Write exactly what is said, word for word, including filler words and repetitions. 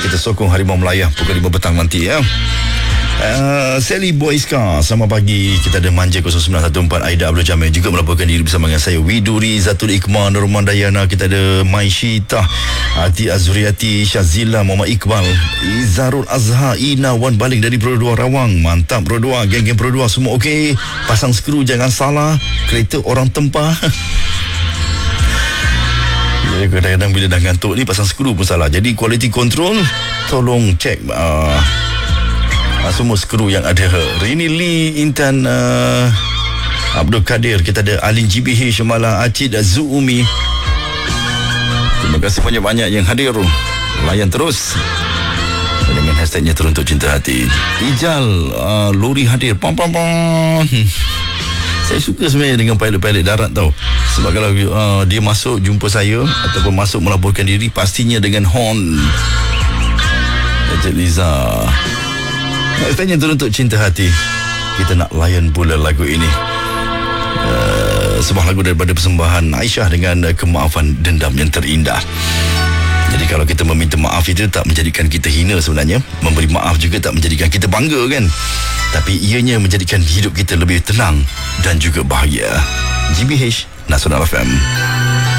kita sokong Harimau Melaya pukul lima petang nanti ya. Uh, Sally Boyska, selamat pagi. Kita ada Manja kosong sembilan satu empat, Aida Abdul Jamil juga melaporkan diri bersama dengan saya, Widuri Zatul Iqmal, Norman Dayana. Kita ada Maishita, Ati Azuriati, Syazila, Muhammad Iqbal, Izarul Azhar, Ina Wan Baling dari Pro dua Rawang. Mantap Pro dua, geng-geng Pro dua semua okey. Pasang skru jangan salah, kereta orang tempah. Jadi kadang-kadang bila dah ngantuk ni pasang skru pun salah. Jadi quality control tolong cek uh, Uh, semua skru yang ada. Rini Lee, Intan uh, Abdul Kadir. Kita ada Alin G B H, Malah Acid Zuumi. Terima kasih banyak-banyak yang hadir. Layan terus dengan hashtagnya Teruntuk Cinta Hati. Ijal uh, Lori hadir. Pam pam pam. Saya suka sebenarnya dengan pilot-pilot darat tau. Sebab kalau uh, dia masuk jumpa saya ataupun masuk melaporkan diri, pastinya dengan horn. Encik Liza, tanya Teruntuk Cinta Hati. Kita nak layan pula lagu ini, uh, sebuah lagu daripada persembahan Aisyah dengan uh, Kemaafan Dendam Yang Terindah. Jadi kalau kita meminta maaf itu tak menjadikan kita hina sebenarnya. Memberi maaf juga tak menjadikan kita bangga kan. Tapi ianya menjadikan hidup kita lebih tenang dan juga bahagia. G B H Nasional F M.